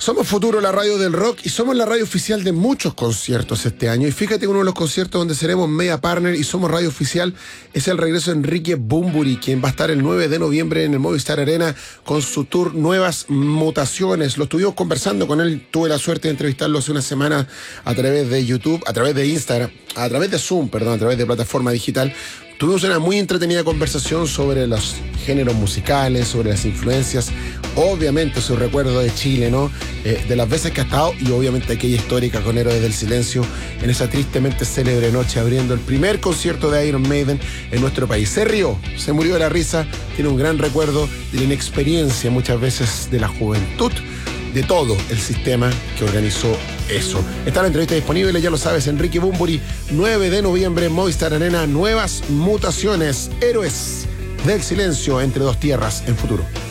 Somos Futuro, la radio del rock, y somos la radio oficial de muchos conciertos este año. Y fíjate que uno de los conciertos donde seremos media partner y somos radio oficial es el regreso de Enrique Bunbury, quien va a estar el 9 de noviembre en el Movistar Arena con su tour Nuevas Mutaciones. Lo estuvimos conversando con él, tuve la suerte de entrevistarlo hace una semana a través de YouTube, a través de Instagram, a través de Zoom, a través de plataforma digital. Tuvimos una muy entretenida conversación sobre los géneros musicales, sobre las influencias, obviamente su recuerdo de Chile, ¿no? De las veces que ha estado y obviamente aquella histórica con Héroes del Silencio en esa tristemente célebre noche abriendo el primer concierto de Iron Maiden en nuestro país. Se rió, se murió de la risa, tiene un gran recuerdo de la inexperiencia muchas veces de la juventud, de todo el sistema que organizó eso. Está la entrevista disponible, ya lo sabes, Enrique Bunbury, 9 de noviembre, Movistar Arena, Nuevas Mutaciones, Héroes del Silencio entre dos tierras en Futuro.